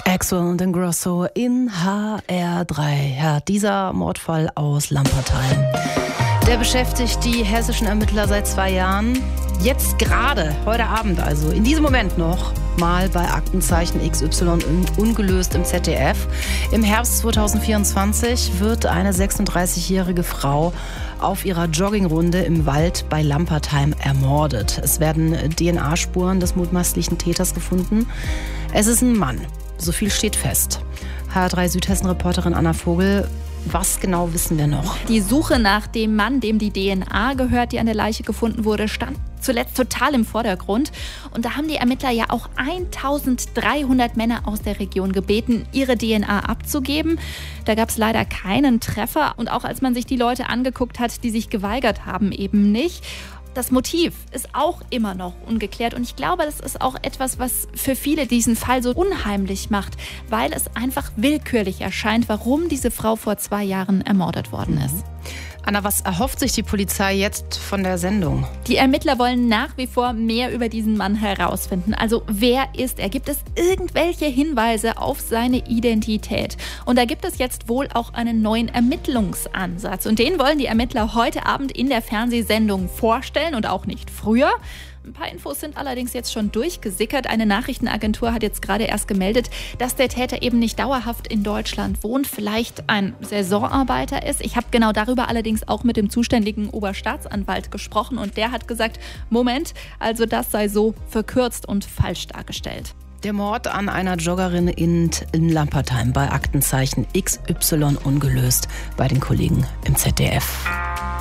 Axwell und Ingrosso in HR3. Ja, dieser Mordfall aus Lampertheim. Der beschäftigt die hessischen Ermittler seit 2 Jahren. Jetzt gerade, heute Abend also, in diesem Moment noch mal bei Aktenzeichen XY ungelöst im ZDF. Im Herbst 2024 wird eine 36-jährige Frau auf ihrer Joggingrunde im Wald bei Lampertheim ermordet. Es werden DNA-Spuren des mutmaßlichen Täters gefunden. Es ist ein Mann. So viel steht fest. HR3 Südhessen-Reporterin Anna Vogel, was genau wissen wir noch? Die Suche nach dem Mann, dem die DNA gehört, die an der Leiche gefunden wurde, stand zuletzt total im Vordergrund. Und da haben die Ermittler ja auch 1300 Männer aus der Region gebeten, ihre DNA abzugeben. Da gab es leider keinen Treffer. Und auch als man sich die Leute angeguckt hat, die sich geweigert haben, eben nicht. Das Motiv ist auch immer noch ungeklärt und ich glaube, das ist auch etwas, was für viele diesen Fall so unheimlich macht, weil es einfach willkürlich erscheint, warum diese Frau vor 2 Jahren ermordet worden ist. Anna, was erhofft sich die Polizei jetzt von der Sendung? Die Ermittler wollen nach wie vor mehr über diesen Mann herausfinden. Also wer ist er? Gibt es irgendwelche Hinweise auf seine Identität? Und da gibt es jetzt wohl auch einen neuen Ermittlungsansatz. Und den wollen die Ermittler heute Abend in der Fernsehsendung vorstellen und auch nicht früher. Ein paar Infos sind allerdings jetzt schon durchgesickert. Eine Nachrichtenagentur hat jetzt gerade erst gemeldet, dass der Täter eben nicht dauerhaft in Deutschland wohnt, vielleicht ein Saisonarbeiter ist. Ich habe genau darüber allerdings auch mit dem zuständigen Oberstaatsanwalt gesprochen und der hat gesagt, Moment, also das sei so verkürzt und falsch dargestellt. Der Mord an einer Joggerin in Lampertheim bei Aktenzeichen XY ungelöst bei den Kollegen im ZDF.